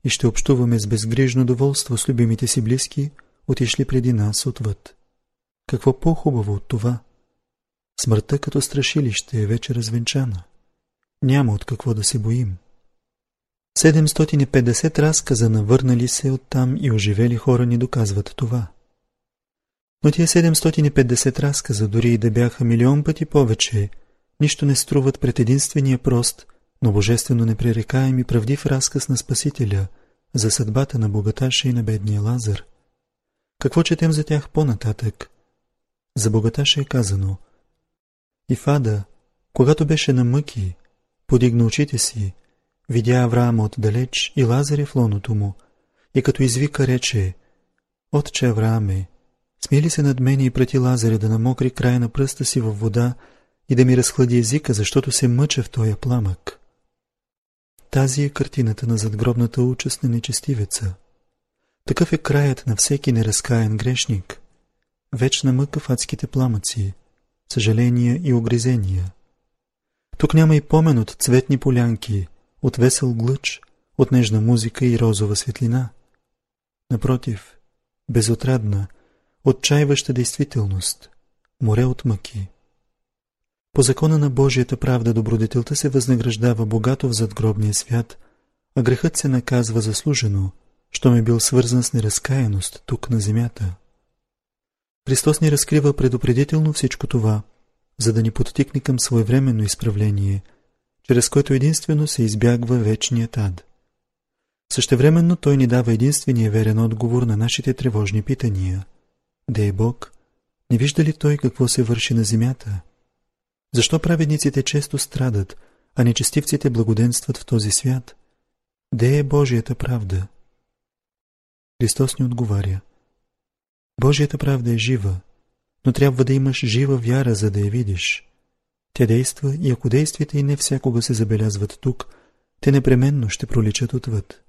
и ще общуваме с безгрижно доволство с любимите си близки, отишли преди нас отвъд. Какво по-хубаво от това? Смъртта като страшилище е вече развенчана. Няма от какво да се боим. 750 разказа на върнали се оттам и оживели хора ни доказват това. Но тия 750 разказа, дори и да бяха милион пъти повече, нищо не струват пред единствения прост, но божествено непререкаем и правдив разказ на Спасителя за съдбата на богаташа и на бедния Лазар. Какво четем за тях по-нататък? За богаташа е казано: и в ада, когато беше на мъки, подигна очите си, видя Авраама отдалеч и Лазар е в лоното му, и като извика рече: Отче Аврааме, смили се над мене и прати Лазаря да намокри края на пръста си във вода и да ми разхлади езика, защото се мъча в тоя пламък. Тази е картината на задгробната участ на нечестивеца. Такъв е краят на всеки неразкаян грешник. Вечна мъка в адските пламъци, съжаления и огризения. Тук няма и помен от цветни полянки, от весел глъч, от нежна музика и розова светлина. Напротив, безотрадна, отчаиваща действителност, море от мъки. По закона на Божията правда добродетелта се възнаграждава богато в задгробния свят, а грехът се наказва заслужено, щом е бил свързан с неразкаяност тук на земята. Христос ни разкрива предупредително всичко това, за да ни подтикне към своевременно изправление, чрез което единствено се избягва вечният ад. Същевременно Той ни дава единствения верен отговор на нашите тревожни питания. Де е Бог? Не вижда ли Той какво се върши на земята? Защо праведниците често страдат, а нечестивците благоденстват в този свят? Де е Божията правда? Христос ни отговаря: Божията правда е жива, но трябва да имаш жива вяра, за да я видиш. Тя действа и ако действията и не всякога се забелязват тук, те непременно ще проличат отвъд.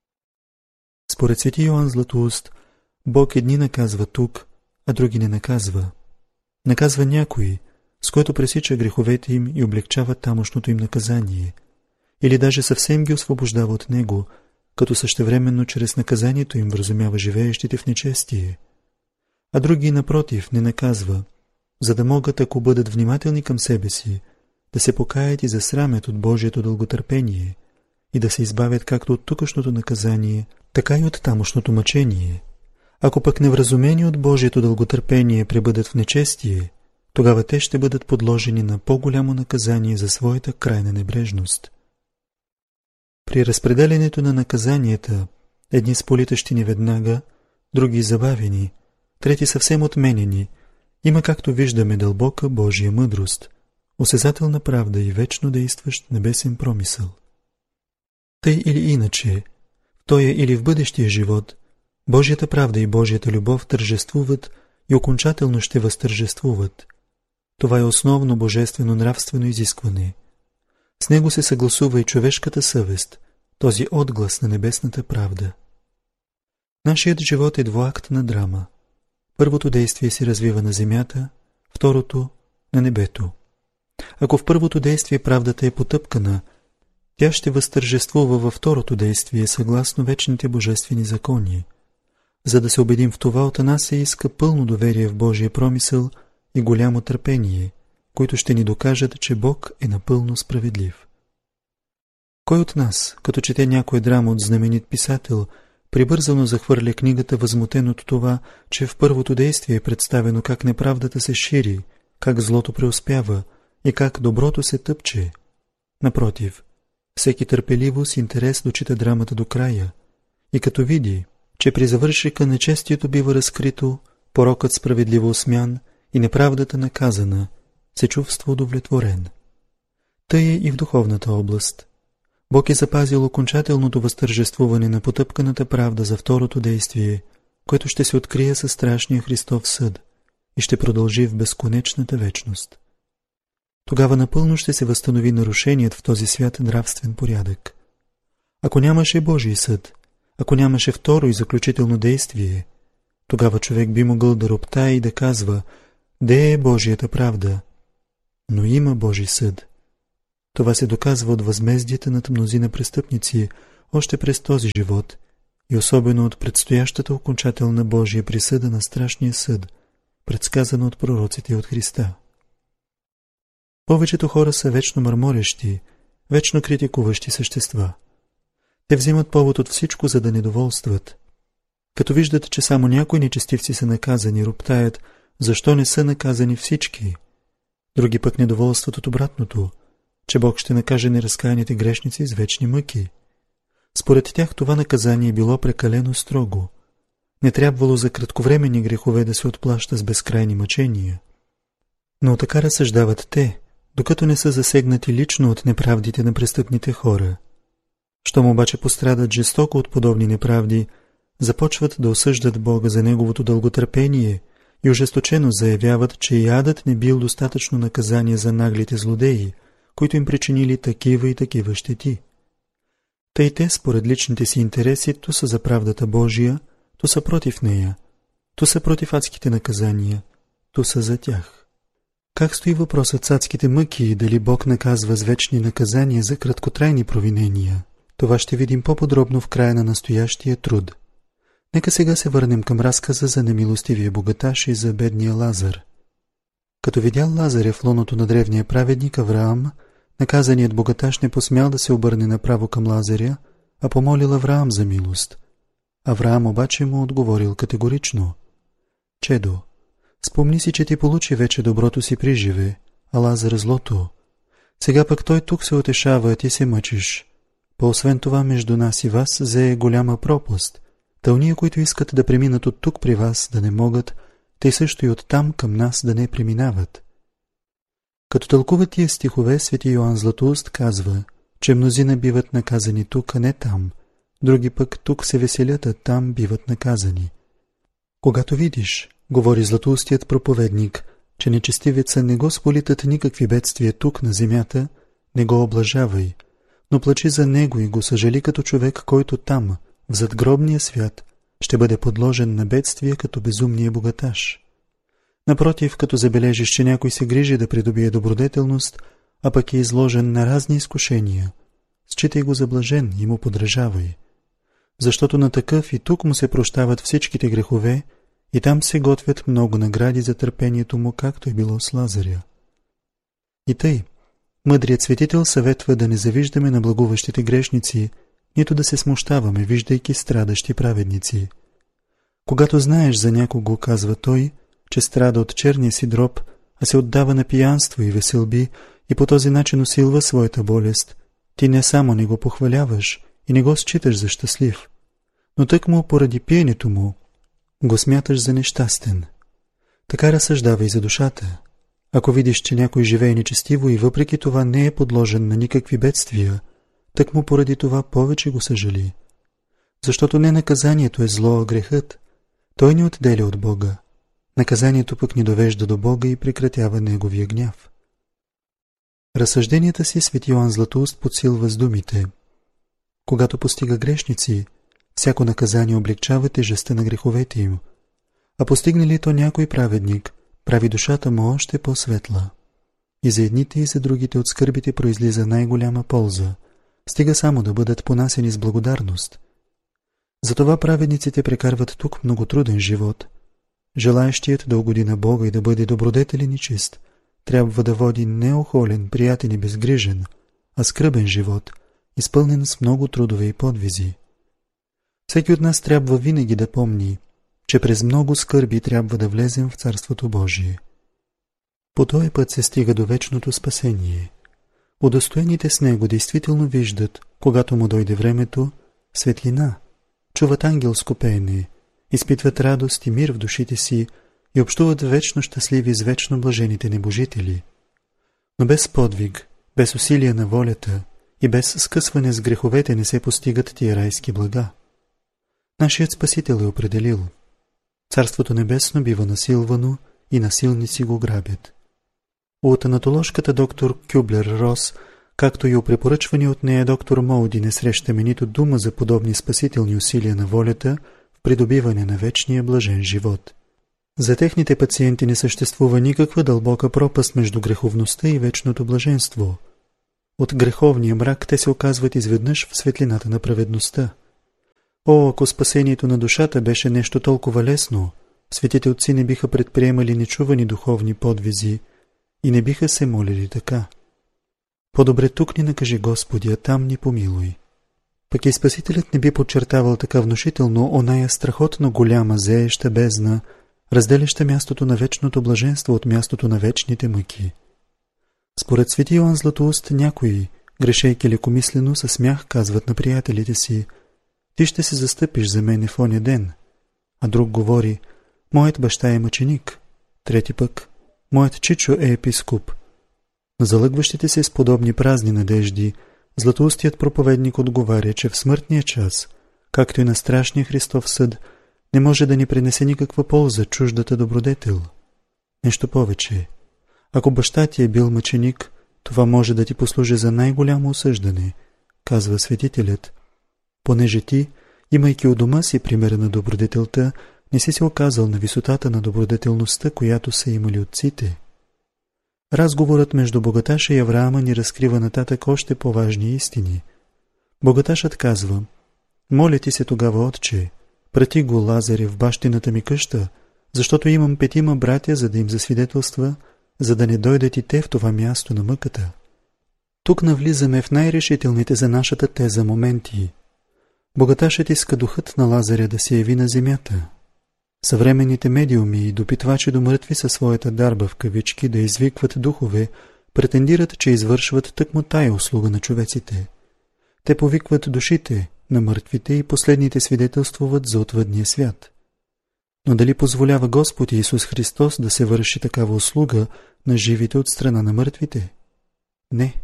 Според свети Йоан Златоуст, Бог едни наказва тук, а други не наказва. Наказва някои, с което пресича греховете им и облегчава тамошното им наказание, или даже съвсем ги освобождава от него, като същевременно чрез наказанието им вразумява живеещите в нечестие. А други, напротив, не наказва, за да могат, ако бъдат внимателни към себе си, да се покаят и засрамят от Божието дълготърпение и да се избавят както от тукашното наказание, така и от тамошното мъчение. Ако пък невразумени от Божието дълготърпение пребъдат в нечестие, тогава те ще бъдат подложени на по-голямо наказание за своята крайна небрежност. При разпределянето на наказанията, едни сполитащи ни веднага, други забавени, трети съвсем отменени, има, както виждаме, дълбока Божия мъдрост, осезателна правда и вечно действащ небесен промисъл. Тъй или иначе, в тоя или в бъдещия живот, Божията правда и Божията любов тържествуват и окончателно ще възтържествуват. Това е основно божествено нравствено изискване. С него се съгласува и човешката съвест, този отглас на небесната правда. Нашият живот е двуактна драма. Първото действие се развива на земята, второто – на небето. Ако в първото действие правдата е потъпкана, тя ще възтържествува във второто действие съгласно вечните божествени закони. За да се убедим в това, от нас се иска пълно доверие в Божия промисъл и голямо търпение, които ще ни докажат, че Бог е напълно справедлив. Кой от нас, като чете някоя драма от знаменит писател, прибързано захвърля книгата, възмутен от това, че в първото действие е представено как неправдата се шири, как злото преуспява и как доброто се тъпче? Напротив, всеки търпеливо с интерес дочита драмата до края и като види, че при завършика нечестието бива разкрито, порокът справедливо осмян и неправдата наказана, се чувства удовлетворен. Тъй е и в духовната област. Бог е запазил окончателното възтържествуване на потъпканата правда за второто действие, което ще се открие със страшния Христов съд и ще продължи в безконечната вечност. Тогава напълно ще се възстанови нарушеният в този свят нравствен порядък. Ако нямаше Божий съд, ако нямаше второ и заключително действие, тогава човек би могъл да роптае и да казва: «Де е Божията правда?» Но има Божий съд. Това се доказва от възмездията над мнозина престъпници, още през този живот и особено от предстоящата окончателна Божия присъда на страшния съд, предсказана от пророците и от Христа. Повечето хора са вечно мърморещи, вечно критикуващи същества. Те взимат повод от всичко, за да недоволстват. Като виждат, че само някои нечестивци са наказани, роптаят, защо не са наказани всички. Други пък недоволстват от обратното, че Бог ще накаже неразкаяните грешници с вечни мъки. Според тях това наказание било прекалено строго. Не трябвало за кратковременни грехове да се отплаща с безкрайни мъчения. Но така разсъждават те, докато не са засегнати лично от неправдите на престъпните хора. Щом обаче пострадат жестоко от подобни неправди, започват да осъждат Бога за неговото дълготърпение и ожесточено заявяват, че и адът не бил достатъчно наказание за наглите злодеи, които им причинили такива и такива щети. Тъй те, според личните си интереси, то са за правдата Божия, то са против нея, то са против адските наказания, то са за тях. Как стои въпросът с адските мъки и дали Бог наказва с вечни наказания за краткотрайни провинения? Това ще видим по-подробно в края на настоящия труд. Нека сега се върнем към разказа за немилостивия богаташ и за бедния Лазар. Като видял Лазаря в лоното на древния праведник Авраам, наказаният богаташ не посмял да се обърне направо към Лазаря, а помолил Авраам за милост. Авраам обаче му отговорил категорично: Чедо, спомни си, че ти получи вече доброто си приживе, а Лазар злото. Сега пък той тук се утешава, а ти се мъчиш. Освен това, между нас и вас зее голяма пропаст. Та уния, които искат да преминат от тук при вас, да не могат, те също и оттам към нас да не преминават. Като тълкува тия стихове, свети Йоан Златоуст казва, че мнозина биват наказани тук, а не там, други пък тук се веселят, а там биват наказани. Когато видиш, говори златоустият проповедник, че нечестивеца не го сполитат никакви бедствия тук на земята, не го облажавай, но плачи за него и го съжали като човек, който там, в задгробния свят, ще бъде подложен на бедствия като безумния богаташ. Напротив, като забележиш, че някой се грижи да придобие добродетелност, а пък е изложен на разни изкушения, считай го за блажен и му подражавай. Защото на такъв и тук му се прощават всичките грехове и там се готвят много награди за търпението му, както е било с Лазаря. И тъй, мъдрият светител съветва да не завиждаме на благуващите грешници, нито да се смущаваме, виждайки страдащи праведници. Когато знаеш за някого, казва той, че страда от черния си дроб, а се отдава на пиянство и веселби и по този начин усилва своята болест, ти не само не го похваляваш и не го считаш за щастлив, но тъкмо поради пиенето му го смяташ за нещастен. Така разсъждава и за душата. Ако видиш, че някой живее нечестиво и въпреки това не е подложен на никакви бедствия, тъкмо поради това повече го съжали. Защото не наказанието е зло, а грехът. Той ни отделя от Бога. Наказанието пък ни довежда до Бога и прекратява неговия гняв. Разсъжденията си свети Йоан Златоуст подсилва с думите: когато постига грешници, всяко наказание облегчава тежестта на греховете им, а постигне ли то някой праведник, прави душата му още по-светла. И за едните и за другите от скърбите произлиза най-голяма полза, стига само да бъдат понасени с благодарност. Затова праведниците прекарват тук много труден живот. Желаещият да угоди на Бога и да бъде добродетелен и чист, трябва да води неохолен, приятен и безгрижен, а скръбен живот, изпълнен с много трудове и подвизи. Всеки от нас трябва винаги да помни, че през много скърби трябва да влезем в Царството Божие. По този път се стига до вечното спасение. Удостоените с него действително виждат, когато му дойде времето, светлина, чуват ангелско пеене, изпитват радост и мир в душите си и общуват вечно щастливи с вечно блажените небожители. Но без подвиг, без усилия на волята и без скъсване с греховете не се постигат тия райски блага. Нашият Спасител е определил: Царството небесно бива насилвано и насилници го грабят. От анатоложката доктор Кюблер-Рос, както и у препоръчвани от нея доктор Моуди, не срещаме нито дума за подобни спасителни усилия на волята в придобиване на вечния блажен живот. За техните пациенти не съществува никаква дълбока пропаст между греховността и вечното блаженство. От греховния мрак те се оказват изведнъж в светлината на праведността. О, ако спасението на душата беше нещо толкова лесно, светите отци не биха предприемали нечувани духовни подвизи и не биха се молили така. По-добре тук ни накажи Господи, а там ни помилуй. Пък и Спасителят не би подчертавал така внушително оная страхотно голяма зееща бездна, разделяща мястото на вечното блаженство от мястото на вечните мъки. Според свети Йоан Златоуст някои, грешейки лекомислено, със смях казват на приятелите си: ти ще се застъпиш за мене в оня ден. А друг говори: моят баща е мъченик. Трети пък: моят чичо е епископ. На залъгващите се с подобни празни надежди, Златоустият проповедник отговаря, че в смъртния час, както и на страшния Христов съд, не може да ни принесе никаква полза чуждата добродетел. Нещо повече. Ако баща ти е бил мъченик, това може да ти послужи за най-голямо осъждане, казва светителят, понеже ти, имайки у дома си примера на добродетелта, не си се оказал на висотата на добродетелността, която са имали отците. Разговорът между богаташа и Авраама ни разкрива нататък още по-важни истини. Богаташът казва: моля ти се тогава, отче, прати го Лазаре в бащината ми къща, защото имам 5 братя, за да им засвидетелства, за да не дойдат и те в това място на мъката. Тук навлизаме в най-решителните за нашата теза моменти. Богаташът иска духът на Лазаря да се яви на земята. Съвременните медиуми и допитвачи до мъртви със своята дарба в кавички да извикват духове, претендират, че извършват тъкмо тая услуга на човеците. Те повикват душите на мъртвите и последните свидетелствуват за отвъдния свят. Но дали позволява Господ Исус Христос да се върши такава услуга на живите от страна на мъртвите? Не.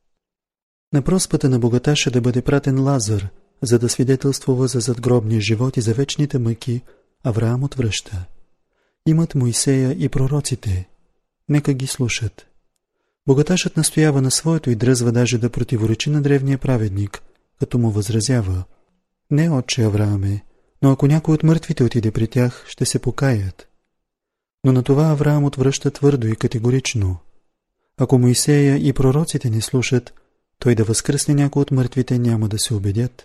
На проспата на богаташа да бъде пратен Лазар, за да свидетелствува за задгробния живот и за вечните мъки, Авраам отвръща. Имат Моисея и пророците. Нека ги слушат. Богаташът настоява на своето и дръзва даже да противоречи на древния праведник, като му възразява: не, отче Аврааме, но ако някой от мъртвите отиде при тях, ще се покаят. Но на това Авраам отвръща твърдо и категорично. Ако Моисея и пророците не слушат, той да възкръсне някой от мъртвите няма да се убедят.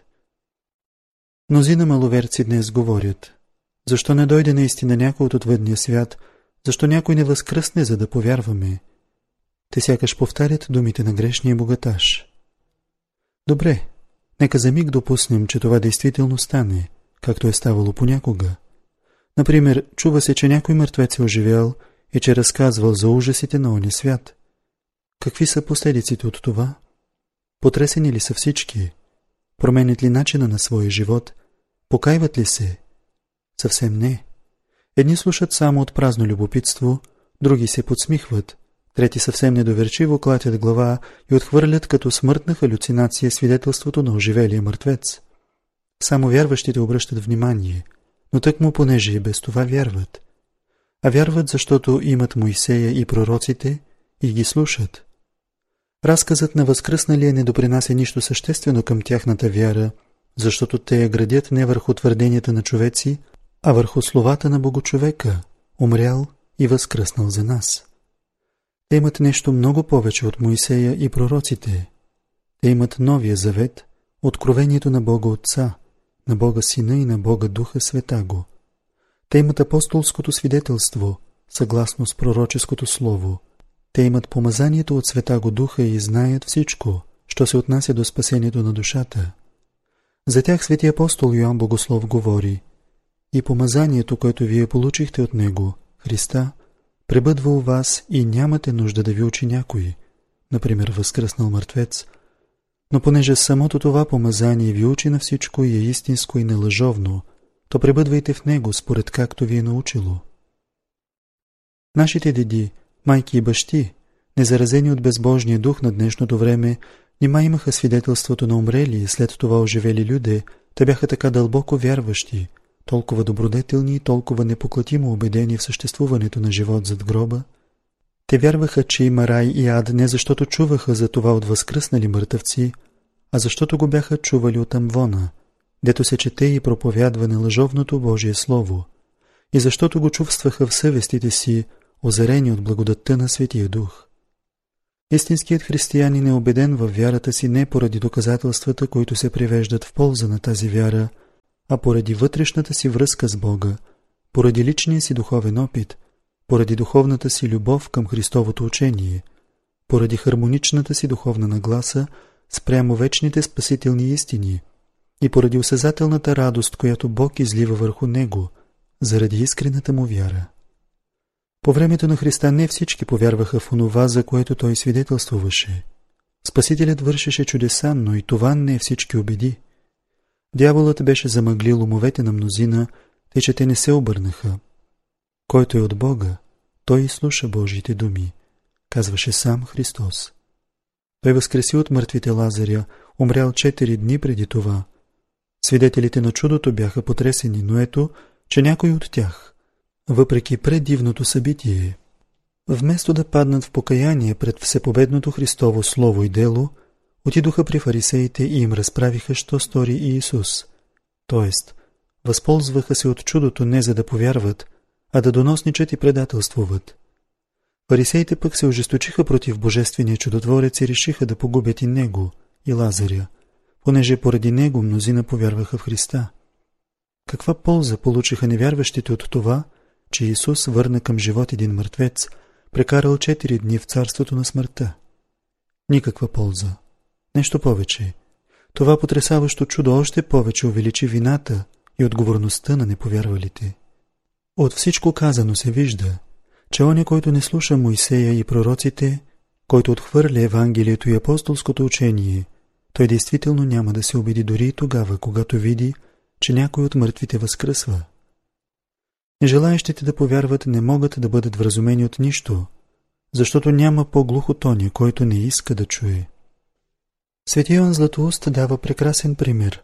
Мнозина маловерци днес говорят: защо не дойде наистина някой от отвъдния свят, защо някой не възкръсне, за да повярваме? Те сякаш повтарят думите на грешния богаташ. Добре, нека за миг допуснем, че това действително стане, както е ставало понякога. Например, чува се, че някой мъртвец е оживял и че разказвал за ужасите на оня свят. Какви са последиците от това? Потресени ли са всички? Променят ли начина на своя живот? Покайват ли се? Съвсем не. Едни слушат само от празно любопитство, други се подсмихват, трети съвсем недоверчиво клатят глава и отхвърлят като смъртна халюцинация свидетелството на оживелия мъртвец. Само вярващите обръщат внимание, но тъкмо понеже и без това вярват. А вярват, защото имат Моисея и пророците и ги слушат. Разказът на възкръсналия не допринася нищо съществено към тяхната вяра, защото те я градят не върху твърденията на човеци, а върху словата на Богочовека, умрял и възкръснал за нас. Те имат нещо много повече от Моисея и пророците. Те имат Новия завет, откровението на Бога Отца, на Бога Сина и на Бога Духа Светаго. Те имат апостолското свидетелство, съгласно с пророческото слово. Те имат помазанието от Светаго Духа и знаят всичко, що се отнася до спасението на душата. За тях свети апостол Йоан Богослов говори: и помазанието, което вие получихте от Него, Христа, пребъдва у вас и нямате нужда да ви учи някой, например възкръснал мъртвец, но понеже самото това помазание ви учи на всичко и е истинско и нелъжовно, то пребъдвайте в него, според както ви е научило. Нашите деди, майки и бащи, незаразени от безбожния дух на днешното време, нима имаха свидетелството на умрели и след това оживели люде, те бяха така дълбоко вярващи, толкова добродетелни и толкова непоклатимо убедени в съществуването на живот зад гроба. Те вярваха, че има рай и ад не защото чуваха за това от възкръснали мъртъвци, а защото го бяха чували от Амвона, дето се чете и проповядва на лъжовното Божие Слово, и защото го чувстваха в съвестите си, озарени от благодатта на Светия Дух. Истинският християнин е убеден във вярата си не поради доказателствата, които се привеждат в полза на тази вяра, а поради вътрешната си връзка с Бога, поради личния си духовен опит, поради духовната си любов към Христовото учение, поради хармоничната си духовна нагласа спрямо вечните спасителни истини и поради осезателната радост, която Бог излива върху него, заради искрената му вяра. По времето на Христа не всички повярваха в онова, за което той свидетелствуваше. Спасителят вършеше чудеса, но и това не всички убеди. Дяволът беше замъглил умовете на мнозина, тъй че те не се обърнаха. Който е от Бога, той изслуша Божиите думи, казваше сам Христос. Той възкреси от мъртвите Лазаря, умрял 4 дни преди това. Свидетелите на чудото бяха потресени, но ето, че някой от тях, въпреки преддивното събитие, вместо да паднат в покаяние пред всепобедното Христово слово и дело, отидоха при фарисеите и им разправиха, що стори Иисус. Тоест, възползваха се от чудото не за да повярват, а да доносничат и предателствуват. Фарисеите пък се ожесточиха против божествения чудотворец и решиха да погубят и него, и Лазаря, понеже поради него мнозина повярваха в Христа. Каква полза получиха невярващите от това, че Исус върна към живот един мъртвец, прекарал 4 дни в царството на смъртта? Никаква полза. Нещо повече. Това потресаващо чудо още повече увеличи вината и отговорността на неповярвалите. От всичко казано се вижда, че оня, който не слуша Моисея и пророците, който отхвърля Евангелието и апостолското учение, той действително няма да се убеди дори и тогава, когато види, че някой от мъртвите възкръсва. Нежелаещите да повярват не могат да бъдат вразумени от нищо, защото няма по-глух от оня, който не иска да чуе. Свети Йоан Златоуст дава прекрасен пример.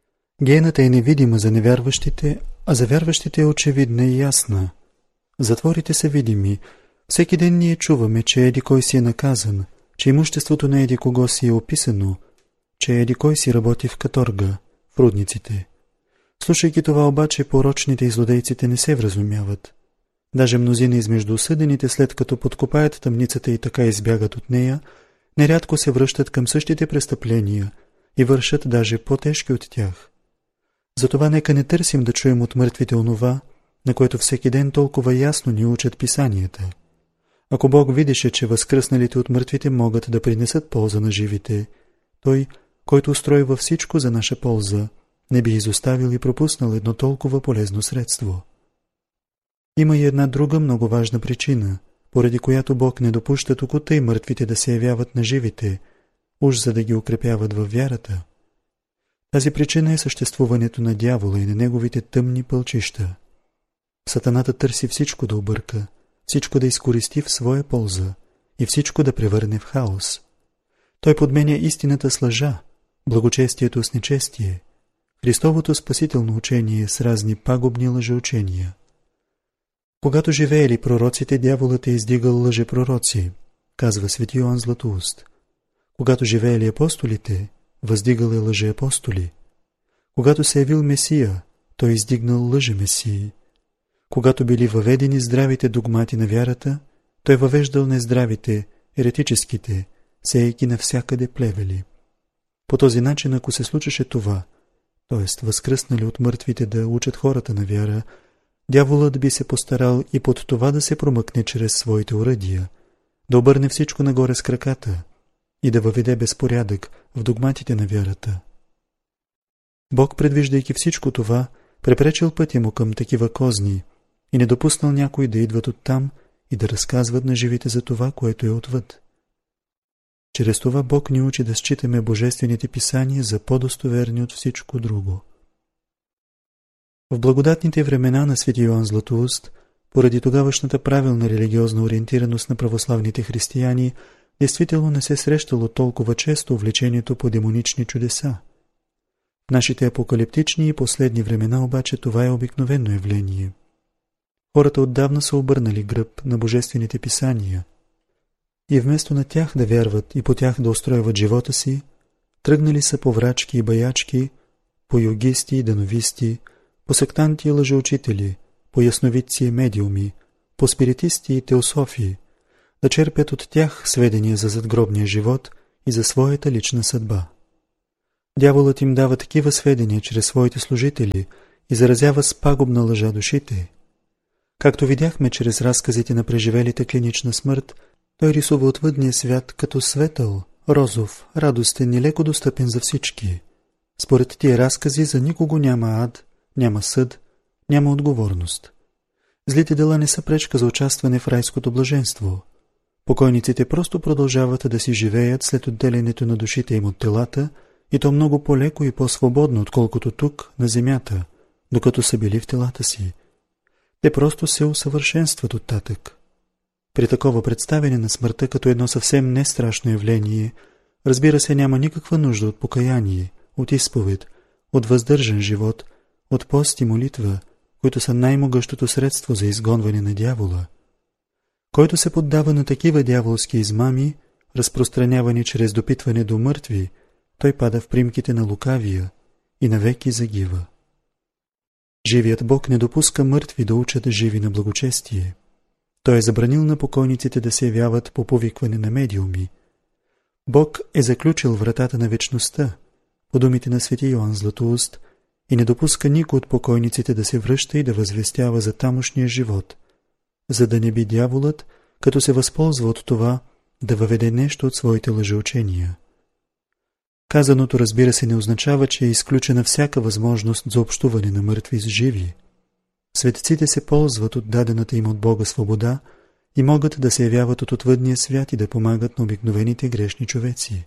Гената е невидима за невярващите, а за вярващите е очевидна и ясна. Затворите са видими. Всеки ден ние чуваме, че еди кой си е наказан, че имуществото на еди кого си е описано, че еди кой си работи в каторга, в рудниците. Слушайки това обаче, порочните и злодейците не се вразумяват. Даже мнозина измежду осъдените, след като подкопаят тъмницата и така избягат от нея, нерядко се връщат към същите престъпления и вършат даже по-тежки от тях. Затова нека не търсим да чуем от мъртвите онова, на което всеки ден толкова ясно ни учат писанията. Ако Бог видеше, че възкръсналите от мъртвите могат да принесат полза на живите, Той, който устройва всичко за наша полза, не би изоставил и пропуснал едно толкова полезно средство. Има и една друга много важна причина, поради която Бог не допуща току-тъй и мъртвите да се явяват на живите, уж за да ги укрепяват във вярата. Тази причина е съществуването на дявола и на неговите тъмни пълчища. Сатаната търси всичко да обърка, всичко да изкористи в своя полза и всичко да превърне в хаос. Той подменя истината с лъжа, благочестието с нечестие, Христовото спасително учение с разни пагубни лъжеучения. Когато живеели пророците, дяволът е издигал лъжепророци, казва свети Йоан Златоуст. Когато живеели апостолите, въздигал е лъжеапостоли. Когато се явил Месия, той издигнал лъжемесии. Когато били въведени здравите догмати на вярата, той въвеждал нездравите, еретическите, сеейки навсякъде плевели. По този начин, ако се случеше това, т.е. възкръснали от мъртвите да учат хората на вяра, дяволът би се постарал и под това да се промъкне чрез своите оръдия, да обърне всичко нагоре с краката и да въведе безпорядък в догматите на вярата. Бог, предвиждайки всичко това, препречил пътя му към такива козни и не допуснал някои да идват оттам и да разказват на живите за това, което е отвъд. Чрез това Бог ни учи да считаме божествените писания за по-достоверни от всичко друго. В благодатните времена на свети Йоан Златоуст, поради тогавашната правилна религиозна ориентираност на православните християни, действително не се срещало толкова често увлечението по демонични чудеса. В нашите апокалиптични и последни времена обаче това е обикновено явление. Хората отдавна са обърнали гръб на божествените писания и вместо на тях да вярват и по тях да устройват живота си, тръгнали са по врачки и баячки, по йогисти и дановисти, по сектанти и лъжеучители, по ясновидци и медиуми, по спиритисти и теософи, да черпят от тях сведения за задгробния живот и за своята лична съдба. Дяволът им дава такива сведения чрез своите служители и заразява с пагубна лъжа душите. Както видяхме чрез разказите на преживелите клинична смърт, той рисува отвъдния свят като светъл, розов, радостен и леко достъпен за всички. Според тия разкази за никого няма ад, няма съд, няма отговорност. Злите дела не са пречка за участване в райското блаженство. Покойниците просто продължават да си живеят след отделянето на душите им от телата, и то много по-леко и по-свободно, отколкото тук, на земята, докато са били в телата си. Те просто се усъвършенстват оттатък. При такова представяне на смъртта като едно съвсем не страшно явление, разбира се, няма никаква нужда от покаяние, от изповед, от въздържан живот, от пост и молитва, които са най-могъщото средство за изгонване на дявола. Който се поддава на такива дяволски измами, разпространявани чрез допитване до мъртви, той пада в примките на лукавия и навеки загива. Живият Бог не допуска мъртви да учат живи на благочестие. Той е забранил на покойниците да се явяват по повикване на медиуми. Бог е заключил вратата на вечността, по думите на свети Йоан Златоуст, и не допуска никой от покойниците да се връща и да възвестява за тамошния живот, за да не би дяволът, като се възползва от това, да въведе нещо от своите лъжеучения. Казаното, разбира се, не означава, че е изключена всяка възможност за общуване на мъртви с живи. Светците се ползват от дадената им от Бога свобода и могат да се явяват от отвъдния свят и да помагат на обикновените грешни човеци.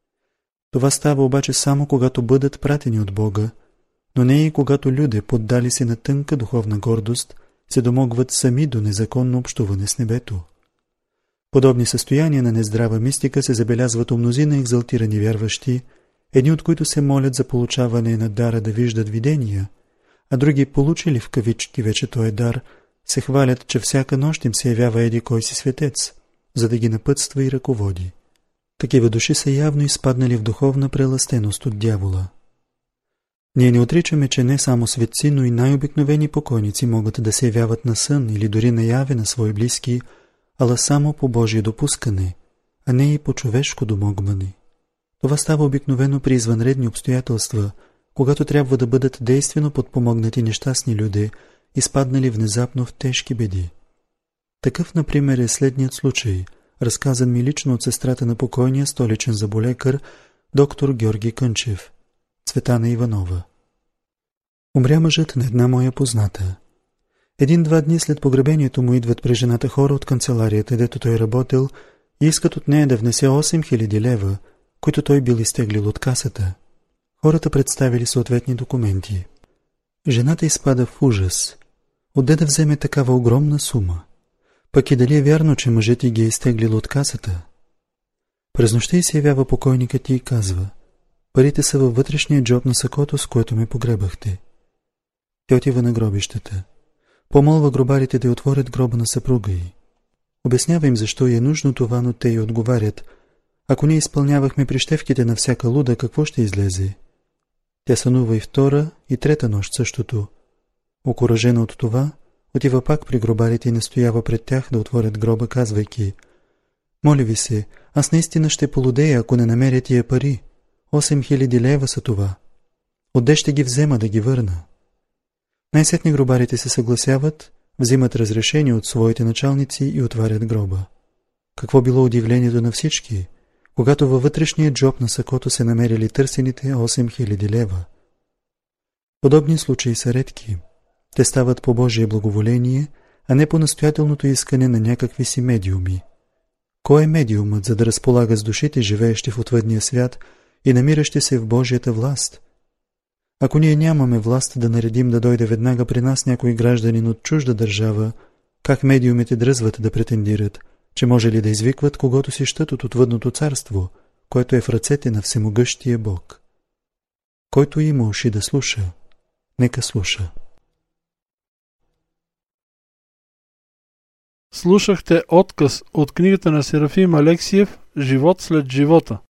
Това става обаче само когато бъдат пратени от Бога, но не и когато люди, поддали се на тънка духовна гордост, се домогват сами до незаконно общуване с небето. Подобни състояния на нездрава мистика се забелязват у мнозина екзалтирани вярващи, едни от които се молят за получаване на дара да виждат видения, а други, получили в кавички вече този дар, се хвалят, че всяка нощ им се явява еди кой си светец, за да ги напътства и ръководи. Такива души са явно изпаднали в духовна прелъстеност от дявола. Ние не отричаме, че не само светци, но и най-обикновени покойници могат да се явяват на сън или дори наяве на свои близки, ала само по Божие допускане, а не и по човешко домогване. Това става обикновено при извънредни обстоятелства, когато трябва да бъдат действено подпомогнати нещастни люди, изпаднали внезапно в тежки беди. Такъв, например, е следният случай, разказан ми лично от сестрата на покойния столичен заболекар, доктор Георги Кънчев, Цветана Иванова. Умря мъжът на една моя позната. 1-2 дни след погребението му идват при жената хора от канцеларията, дето той работил, и искат от нея да внесе 8000 лева, които той бил изтеглил от касата. Хората представили съответни документи. Жената изпада в ужас. Отде да вземе такава огромна сума? Пък и дали е вярно, че мъжът ти ги е изтеглил от касата? През нощта й се явява покойникът и казва: парите са във вътрешния джоб на сакото, с което ме погребахте. Тя отива на гробищата. Помолва гробарите да й отворят гроба на съпруга й. Обяснява им защо й е нужно това, но те й отговарят: ако ние изпълнявахме прищевките на всяка луда, какво ще излезе? Тя сънува и 2 и 3 нощ същото. Окуражена от това, отива пак при гробарите и настоява пред тях да отворят гроба, казвайки: моля ви се, аз наистина ще полудея, ако не намеря тия пари. 8000 лева са това. Отде ще ги взема да ги върна? Най-сетне гробарите се съгласяват, взимат разрешение от своите началници и отварят гроба. Какво било удивлението на всички, когато във вътрешния джоб на сакото се намерили търсените 8000 лева. Подобни случаи са редки. Те стават по Божие благоволение, а не по настоятелното искане на някакви си медиуми. Кой е медиумът, за да разполага с душите, живеещи в отвъдния свят и намиращи се в Божията власт? Ако ние нямаме власт да наредим да дойде веднага при нас някой гражданин от чужда държава, как медиумите дръзват да претендират, че може ли да извикват когото си щат от отвъдното царство, което е в ръцете на всемогъщия Бог? Който има уши да слуша, нека слуша. Слушахте отказ от книгата на Серафим Алексиев «Живот след живота».